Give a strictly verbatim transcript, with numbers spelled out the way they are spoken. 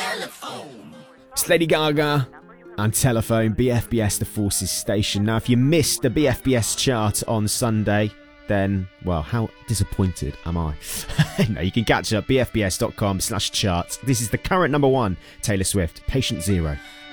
It's Lady Gaga and Telephone, B F B S The Forces Station. Now, if you missed the B F B S chart on Sunday, then, well, how disappointed am I? No, you can catch up, bfbs.com slash charts. This is the current number one, Taylor Swift, Patient Zero.